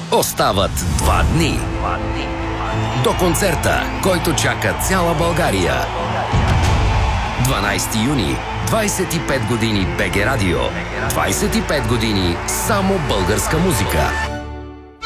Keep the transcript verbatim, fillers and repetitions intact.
Остават два дни до концерта, който чака цяла България. дванайсети юни, двайсет и пет години БГ Радио. двайсет и пет години само българска музика.